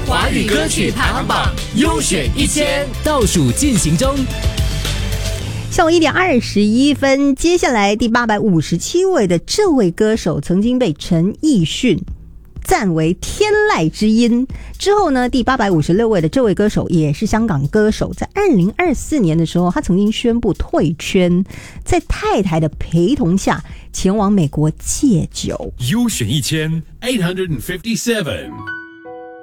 华语歌曲排行榜优选1000倒数进行中。 下午1点21分，接下来第857位的这位歌手曾经被陈奕迅赞为天籁之音。之后呢，第856位的这位歌手也是香港歌手，在2024年的时候，他曾经宣布退圈，在太太的陪同下前往美国戒酒。 优选1857